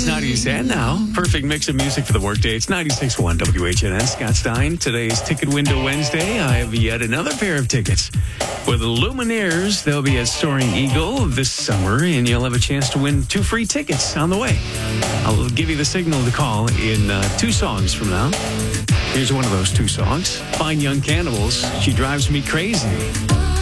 90s and now. Perfect mix of music for the workday. It's 96.1 WHNN. Scott Stein. Today's Ticket Window Wednesday. I have yet another pair of tickets. For the Lumineers, they'll be at Soaring Eagle this summer, and you'll have a chance to win 2 free tickets on the way. I'll give you the signal to call in 2 songs from now. Here's one of those 2 songs. Fine Young Cannibals, She Drives Me Crazy.